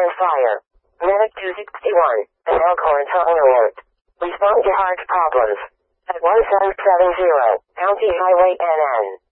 forest fire. Medic 261, an Elkhorn Tunnel alert. Respond to heart problems. At 1770, County Highway NN.